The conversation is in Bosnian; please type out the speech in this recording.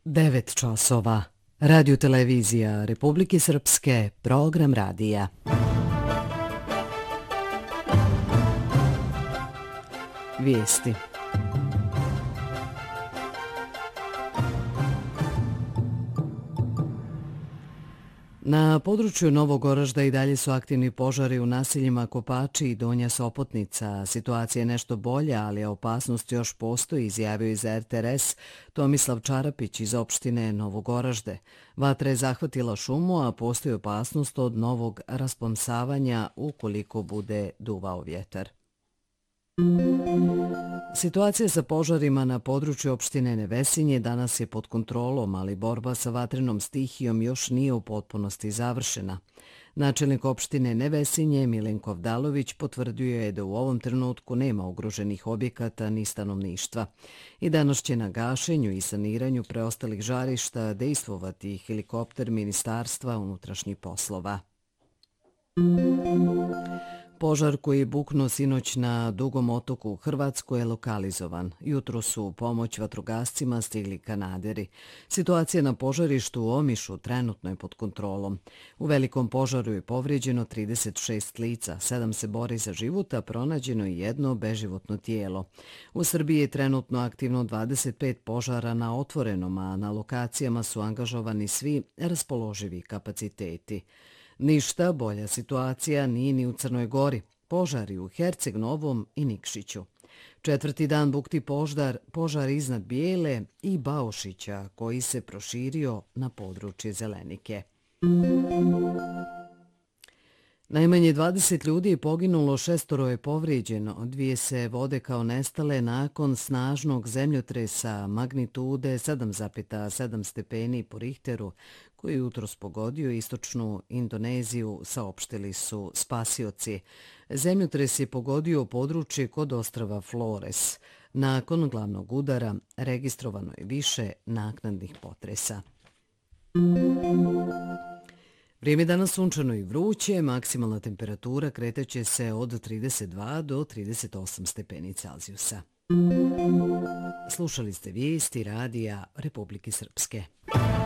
9 časova. Radio televizija Republike Srpske, program radija. Vijesti. Na području Novog Oražda i dalje su aktivni požari u naseljima Kopači i Donja Sopotnica. Situacija je nešto bolja, ali opasnost još postoji, izjavio iz RTRS Tomislav Čarapić iz opštine Novog Oražde. Vatra je zahvatila šumu, a postoji opasnost od novog rasplamsavanja ukoliko bude duvao vjetar. Situacija sa požarima na području opštine Nevesinje danas je pod kontrolom, ali borba sa vatrenom stihijom još nije u potpunosti završena. Načelnik opštine Nevesinje Milenko Vdalović potvrdio je da u ovom trenutku nema ugroženih objekata ni stanovništva. I danas će na gašenju i saniranju preostalih žarišta dejstvovati helikopter Ministarstva unutrašnjih poslova. Požar koji je buknuo sinoć na Dugom otoku u Hrvatskoj je lokalizovan. Jutro su u pomoć vatrogascima stigli kanaderi. Situacija na požarištu u Omišu trenutno je pod kontrolom. U velikom požaru je povrijeđeno 36 lica, 7 se bori za život, a pronađeno je jedno beživotno tijelo. U Srbiji je trenutno aktivno 25 požara na otvorenom, a na lokacijama su angažovani svi raspoloživi kapaciteti. Ništa bolja situacija nije ni u Crnoj Gori. Požari u Herceg Novom i Nikšiću. Četvrti dan bukti požar iznad Bijele i Baošića koji se proširio na područje Zelenike. Najmanje 20 ljudi je poginulo, 6 je povrijeđeno. 2 se vode kao nestale nakon snažnog zemljotresa magnitude 7,7 stepeni po Richteru koji je jutros pogodio istočnu Indoneziju, saopštili su spasioci. Zemljotres je pogodio područje kod ostrva Flores. Nakon glavnog udara registrovano je više naknadnih potresa. Vrijeme je danas sunčano i vruće, maksimalna temperatura kretaće se od 32 do 38 stepeni Celzijusa. Slušali ste vijesti radija Republike Srpske.